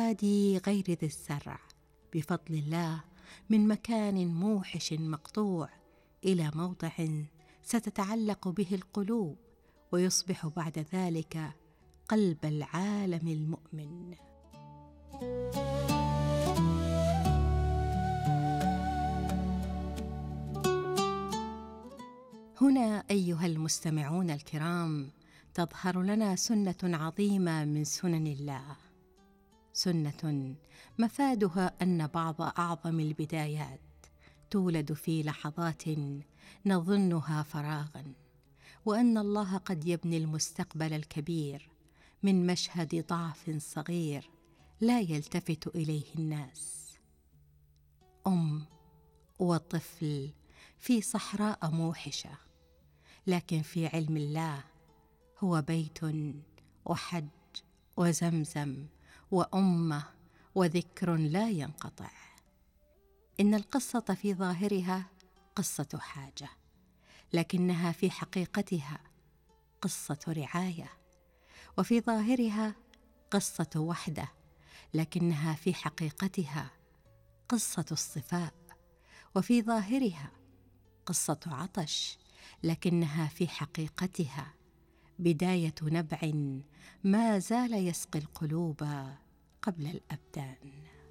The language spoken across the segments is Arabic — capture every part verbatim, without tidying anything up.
الوادي غير ذي الزرع بفضل الله من مكان موحش مقطوع إلى موضع ستتعلق به القلوب، ويصبح بعد ذلك قلب العالم المؤمن. هنا أيها المستمعون الكرام تظهر لنا سنة عظيمة من سنن الله، سنة مفادها أن بعض أعظم البدايات تولد في لحظات نظنها فراغاً، وأن الله قد يبني المستقبل الكبير من مشهد ضعف صغير لا يلتفت إليه الناس. أم وطفل في صحراء موحشة، لكن في علم الله هو بيت وحج وزمزم وأمة وذكر لا ينقطع. إن القصة في ظاهرها قصة حاجة، لكنها في حقيقتها قصة رعاية، وفي ظاهرها قصة وحدة، لكنها في حقيقتها قصة الصفاء، وفي ظاهرها قصة عطش، لكنها في حقيقتها بداية نبع ما زال يسقي القلوب قبل الأبدان.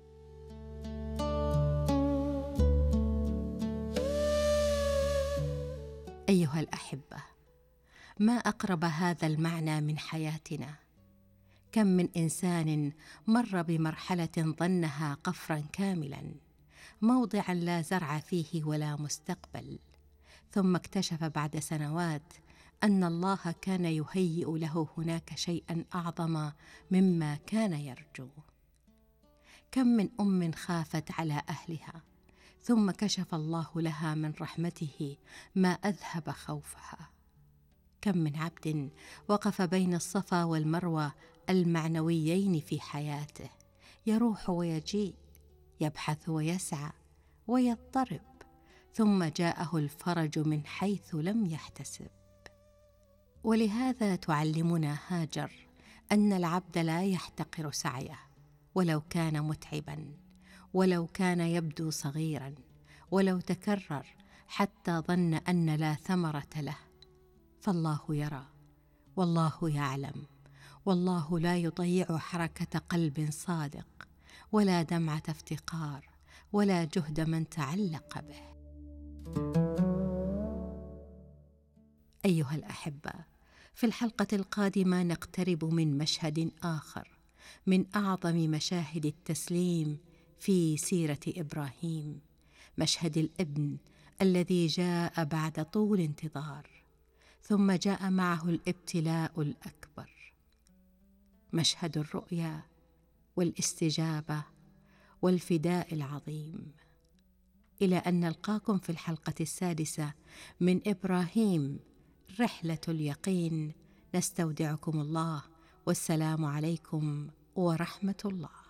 أيها الأحبة، ما أقرب هذا المعنى من حياتنا. كم من إنسان مر بمرحلة ظنها قفراً كاملاً، موضعاً لا زرع فيه ولا مستقبل، ثم اكتشف بعد سنوات أن الله كان يهيئ له هناك شيئاً أعظم مما كان يرجو. كم من أم خافت على أهلها، ثم كشف الله لها من رحمته ما أذهب خوفها. كم من عبد وقف بين الصفا والمروة المعنويين في حياته، يروح ويجيء، يبحث ويسعى ويضطرب، ثم جاءه الفرج من حيث لم يحتسب. ولهذا تعلمنا هاجر أن العبد لا يحتقر سعيه ولو كان متعباً، ولو كان يبدو صغيراً، ولو تكرر حتى ظن أن لا ثمرة له، فالله يرى والله يعلم، والله لا يضيع حركة قلب صادق، ولا دمعة افتقار، ولا جهد من تعلق به. أيها الأحبة، في الحلقة القادمة نقترب من مشهد آخر من أعظم مشاهد التسليم في سيرة إبراهيم، مشهد الابن الذي جاء بعد طول انتظار، ثم جاء معه الابتلاء الأكبر، مشهد الرؤيا والاستجابة والفداء العظيم. إلى أن نلقاكم في الحلقة السادسة من إبراهيم رحلة اليقين، نستودعكم الله، والسلام عليكم ورحمة الله.